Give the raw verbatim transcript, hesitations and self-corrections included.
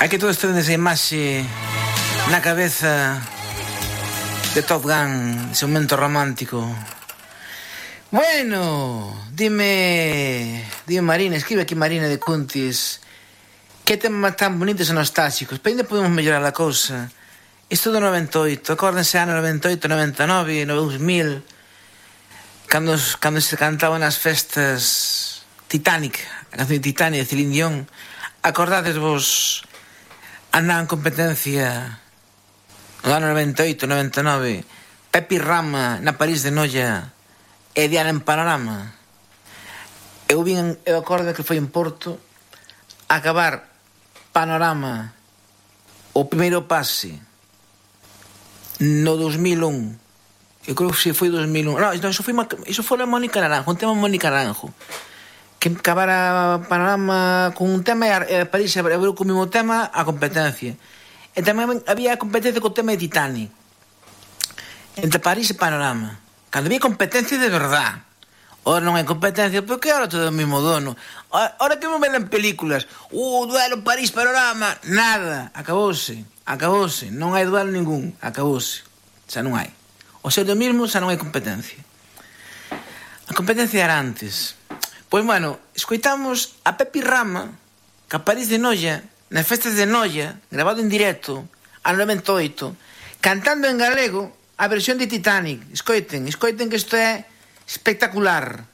Hai que todos tedes esa imaxe na cabeza de Top Gun, ese momento romántico. Bueno, dime, dime Marina, escribe aquí Marina de Cuntis, que temas tan bonitos e nostálgicos, pero ainda podemos mellorar a cousa. Isto do noventa e oito, acórdense ano noventa e oito, noventa e nove, no dos mil, cando, cando se cantaba nas festas Titanic, a canción de Titanic de Celine Dion, acordades vos, andaban en competencia no ano noventa e oito, noventa e nove, Pepi Rama na París de Noia e Diana en Panorama. Eu vin, eu acordo que foi en Porto a acabar Panorama o primeiro pase no dos mil un. Eu creo que se foi dos mil un. Non, iso foi iso foi a Mónica Naranjo, un tema Mónica Naranjo, que acabara Panorama con un tema e París abriu co mesmo tema a competencia. E tamén había competencia co tema de Titanic entre París e Panorama, cando había competencia de verdad. Ora non hai competencia, porque ahora todo o mesmo dono. Ora que non ven en películas, uh, duelo París-Panorama, nada, acabouse, acabouse, non hai duelo ningún, acabouse, xa non hai. O seu do mismo xa non hai competencia. A competencia era antes. Pois, bueno, escoitamos a Pepi Rama, que a París de Noia, nas festas de Noia, grabado en directo, ano noventa e oito, cantando en galego a versión de Titanic. Escoiten, escoiten que isto é espectacular.